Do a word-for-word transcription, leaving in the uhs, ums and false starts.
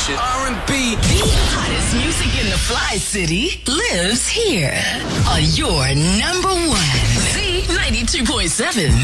shit. R and B. The hottest music in the Fly City lives here on your number one. Z ninety-two point seven.